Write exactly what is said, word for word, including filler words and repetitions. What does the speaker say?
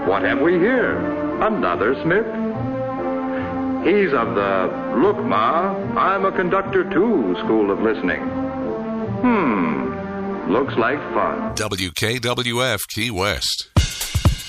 What have we here? Another Smith? He's of the, look, Ma, I'm a conductor too, school of listening. Hmm, looks like fun. W K W F Key West.